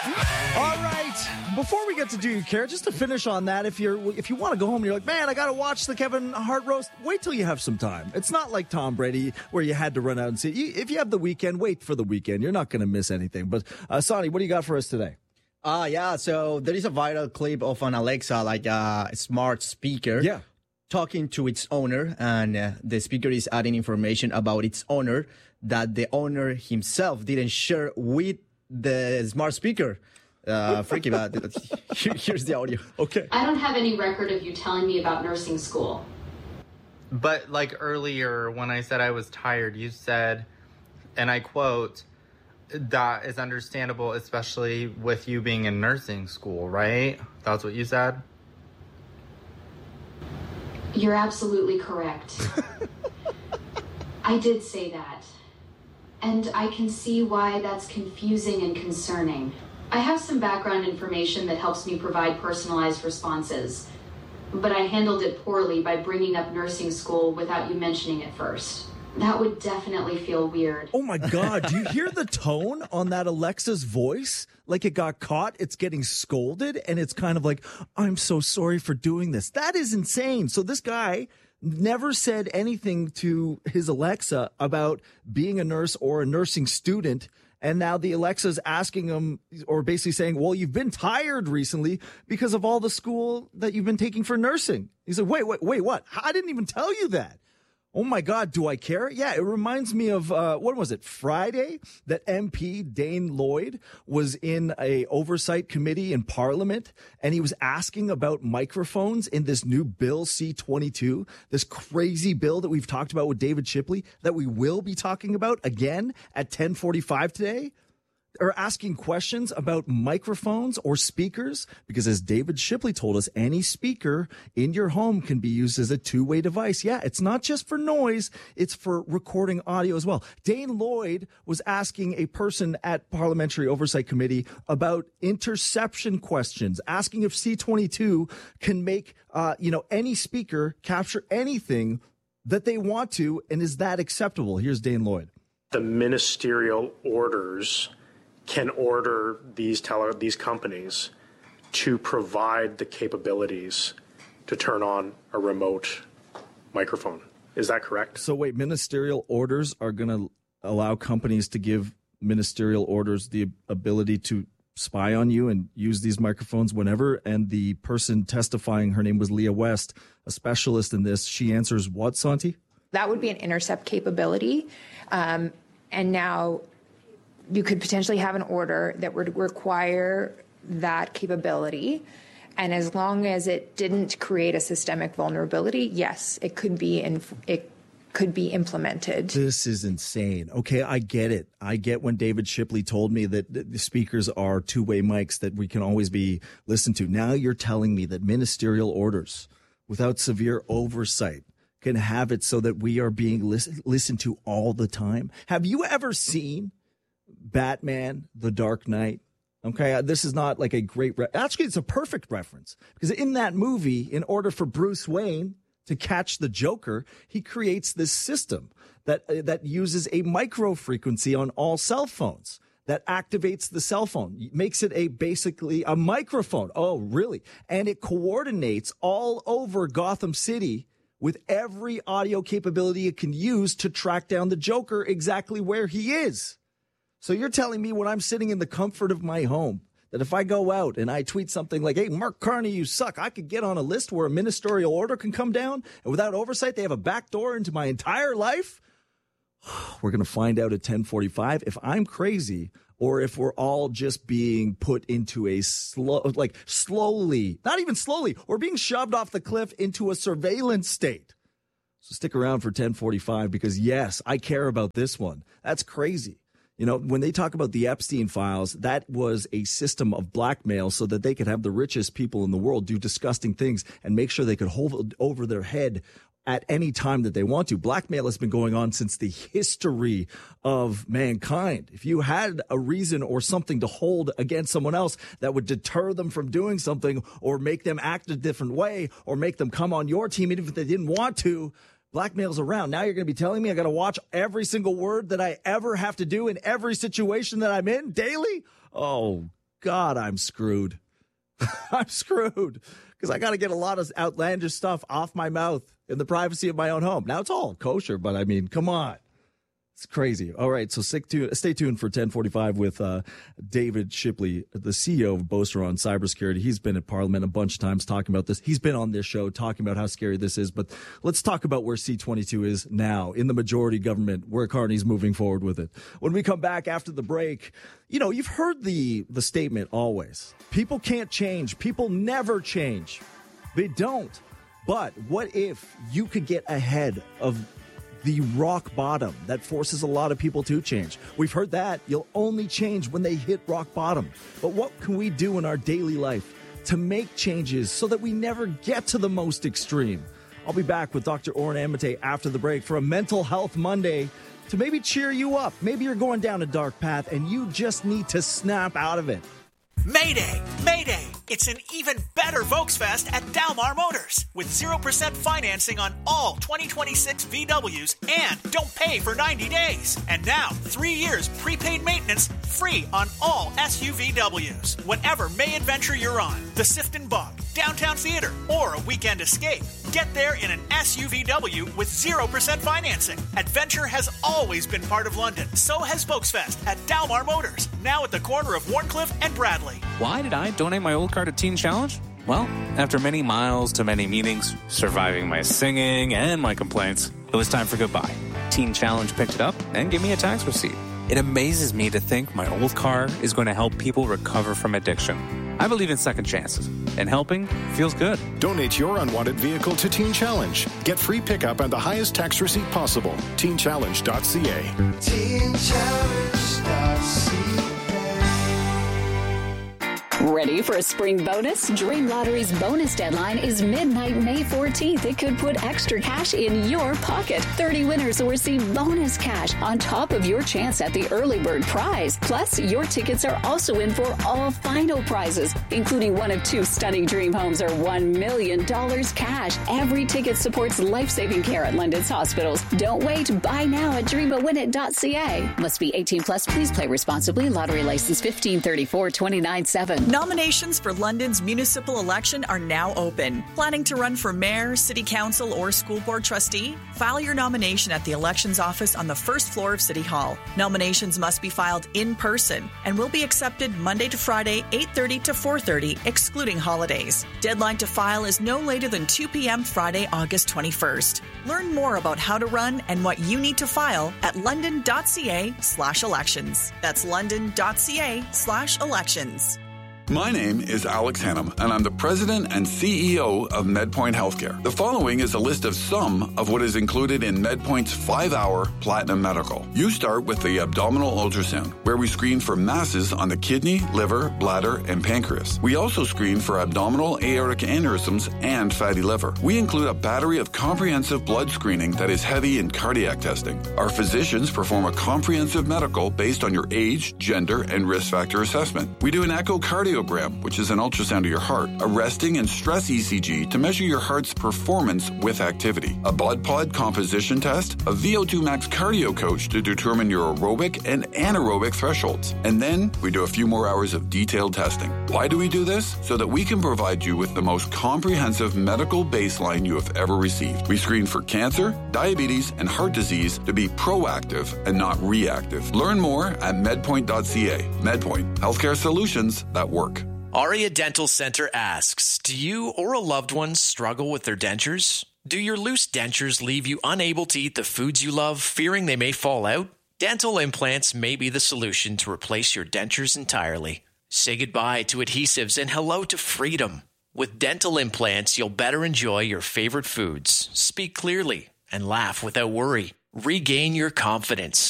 All right. Before we get to Do You Care, just to finish on that, if you want to go home and you're like, man, I got to watch the Kevin Hart roast, wait till you have some time. It's not like Tom Brady where you had to run out and see. If you have the weekend, wait for the weekend. You're not going to miss anything. But Sonny, what do you got for us today? Yeah. So there is a viral clip of an Alexa, like a smart speaker, talking to its owner, and the speaker is adding information about its owner that the owner himself didn't share with the smart speaker. Freaky bad. Here's the audio. Okay. I don't have any record of you telling me about nursing school. But like earlier when I said I was tired, you said, and I quote, that is understandable, especially with you being in nursing school, right? That's what you said? You're absolutely correct. I did say that. And I can see why that's confusing and concerning. I have some background information that helps me provide personalized responses, but I handled it poorly by bringing up nursing school without you mentioning it first. That would definitely feel weird. Oh my God, do you hear the tone on that Alexa's voice? Like it got caught, it's getting scolded, and it's kind of like, I'm so sorry for doing this. That is insane. So this guy never said anything to his Alexa about being a nurse or a nursing student. And now the Alexa's asking him, or basically saying, well, you've been tired recently because of all the school that you've been taking for nursing. He said, wait, what? I didn't even tell you that. Oh my God, do I care? Yeah, it reminds me of, what was it, Friday, that MP Dane Lloyd was in a oversight committee in Parliament, and he was asking about microphones in this new Bill C-22, this crazy bill that we've talked about with David Shipley, that we will be talking about again at 10:45 today. Are asking questions about microphones or speakers, because as David Shipley told us, any speaker in your home can be used as a two-way device. Yeah, it's not just for noise, it's for recording audio as well. Dane Lloyd was asking a person at Parliamentary Oversight Committee about interception questions, asking if C-22 can make, any speaker capture anything that they want to, and is that acceptable? Here's Dane Lloyd. The ministerial orders can order these companies to provide the capabilities to turn on a remote microphone. Is that correct? So wait, ministerial orders are going to allow companies to give ministerial orders the ability to spy on you and use these microphones whenever. And the person testifying, her name was Leah West, a specialist in this. She answers what, Santi? That would be an intercept capability. And now you could potentially have an order that would require that capability. And as long as it didn't create a systemic vulnerability, yes, it could be implemented. This is insane. Okay, I get it. I get when David Shipley told me that the speakers are two-way mics that we can always be listened to. Now you're telling me that ministerial orders without severe oversight can have it so that we are being listened to all the time. Have you ever seen Batman, The Dark Knight? Okay, this is not like a great actually, it's a perfect reference, because in that movie, in order for Bruce Wayne to catch the Joker, he creates this system that uses a micro frequency on all cell phones that activates the cell phone, makes it basically a microphone. Oh, really? And it coordinates all over Gotham City with every audio capability it can use to track down the Joker exactly where he is. So you're telling me when I'm sitting in the comfort of my home that if I go out and I tweet something like, hey, Mark Carney, you suck, I could get on a list where a ministerial order can come down, and without oversight, they have a back door into my entire life? We're going to find out at 10:45 if I'm crazy or if we're all just being put into a slowly, not even slowly, we're being shoved off the cliff into a surveillance state. So stick around for 10:45 because, yes, I care about this one. That's crazy. You know, when they talk about the Epstein files, that was a system of blackmail so that they could have the richest people in the world do disgusting things and make sure they could hold over their head at any time that they want to. Blackmail has been going on since the history of mankind. If you had a reason or something to hold against someone else that would deter them from doing something or make them act a different way or make them come on your team even if they didn't want to, blackmail's around. Now you're going to be telling me I got to watch every single word that I ever have to do in every situation that I'm in daily? Oh, God, I'm screwed. I'm screwed because I got to get a lot of outlandish stuff off my mouth in the privacy of my own home. Now, it's all kosher, but I mean, come on. It's crazy. All right, so stay tuned for 1045 with David Shipley, the CEO of Boaster on cybersecurity. He's been at Parliament a bunch of times talking about this. He's been on this show talking about how scary this is. But let's talk about where C-22 is now in the majority government, where Carney's moving forward with it. When we come back after the break, you know, you've heard the statement always. People can't change. People never change. They don't. But what if you could get ahead of the rock bottom that forces a lot of people to change? We've heard that. You'll only change when they hit rock bottom. But what can we do in our daily life to make changes so that we never get to the most extreme? I'll be back with Dr. Oren Amate after the break for a Mental Health Monday to maybe cheer you up. Maybe you're going down a dark path and you just need to snap out of it. Mayday! Mayday! It's an even better Volksfest at Dalmar Motors with 0% financing on all 2026 VWs and don't pay for 90 days. And now, 3 years prepaid maintenance free on all SUVWs. Whatever May adventure you're on, the Sifton Bog, Downtown Theater, or a weekend escape, get there in an SUVW with 0% financing. Adventure has always been part of London. So has Volksfest at Dalmar Motors, now at the corner of Warncliffe and Bradley. Why did I donate my old car to Teen Challenge? Well, after many miles to many meetings, surviving my singing and my complaints, it was time for goodbye. Teen Challenge picked it up and gave me a tax receipt. It amazes me to think my old car is going to help people recover from addiction. I believe in second chances, and helping feels good. Donate your unwanted vehicle to Teen Challenge. Get free pickup and the highest tax receipt possible. TeenChallenge.ca. TeenChallenge.ca. Ready for a spring bonus? Dream Lottery's bonus deadline is midnight May 14th. It could put extra cash in your pocket. 30 winners will receive bonus cash on top of your chance at the early bird prize. Plus, your tickets are also in for all final prizes, including one of 2 stunning dream homes or $1 million cash. Every ticket supports life-saving care at London's hospitals. Don't wait. Buy now at dreamawinit.ca. Must be 18 plus. Please play responsibly. Lottery license 1534-297. Nominations for London's municipal election are now open. Planning to run for mayor, city council, or school board trustee? File your nomination at the elections office on the first floor of City Hall. Nominations must be filed in person and will be accepted Monday to Friday, 8:30 to 4:30, excluding holidays. Deadline to file is no later than 2 p.m. Friday, August 21st. Learn more about how to run and what you need to file at london.ca/elections. That's london.ca/elections. My name is Alex Hannum, and I'm the president and CEO of MedPoint Healthcare. The following is a list of some of what is included in MedPoint's 5-hour Platinum Medical. You start with the abdominal ultrasound, where we screen for masses on the kidney, liver, bladder, and pancreas. We also screen for abdominal aortic aneurysms and fatty liver. We include a battery of comprehensive blood screening that is heavy in cardiac testing. Our physicians perform a comprehensive medical based on your age, gender, and risk factor assessment. We do an echocardiogram, which is an ultrasound of your heart, a resting and stress ECG to measure your heart's performance with activity, a BOD-POD composition test, a VO2 max cardio coach to determine your aerobic and anaerobic thresholds. And then we do a few more hours of detailed testing. Why do we do this? So that we can provide you with the most comprehensive medical baseline you have ever received. We screen for cancer, diabetes, and heart disease to be proactive and not reactive. Learn more at medpoint.ca. MedPoint, healthcare solutions that work. Aria Dental Center asks, do you or a loved one struggle with their dentures? Do your loose dentures leave you unable to eat the foods you love, fearing they may fall out? Dental implants may be the solution to replace your dentures entirely. Say goodbye to adhesives and hello to freedom. With dental implants, you'll better enjoy your favorite foods, speak clearly, and laugh without worry. Regain your confidence.